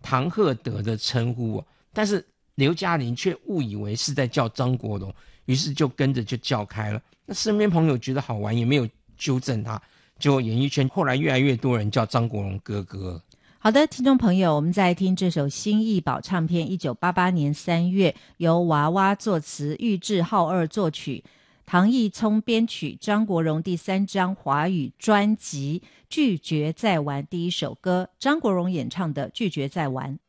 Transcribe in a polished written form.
唐鹤德的称呼哦，但是刘嘉玲却误以为是在叫张国荣，于是就跟着就叫开了。那身边朋友觉得好玩，也没有纠正他，就演艺圈后来越来越多人叫张国荣哥哥。 好的，听众朋友，我们在听这首新艺宝唱片1988年3月由娃娃作词，玉置浩二作曲，唐毅聪编曲，张国荣第3张华语专辑《拒绝再玩》第一首歌，张国荣演唱的《拒绝再玩》。